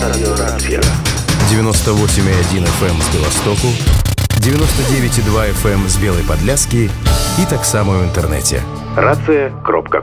Радиорація. 98,1 FM з Білостоку, 99,2 FM з Білої Подляски і так само в інтернеті. Рація.com